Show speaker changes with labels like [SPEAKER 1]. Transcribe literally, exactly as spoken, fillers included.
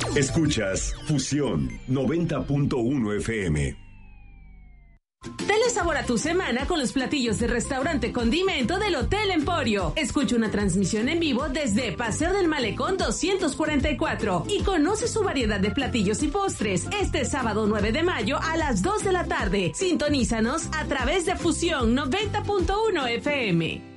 [SPEAKER 1] Escuchas Fusión noventa punto uno F M.
[SPEAKER 2] Dale sabor a tu semana con los platillos de restaurante Condimento del Hotel Emporio. Escucha una transmisión en vivo desde Paseo del Malecón doscientos cuarenta y cuatro y conoce su variedad de platillos y postres este sábado nueve de mayo a las dos de la tarde. Sintonízanos a través de Fusión noventa punto uno F M.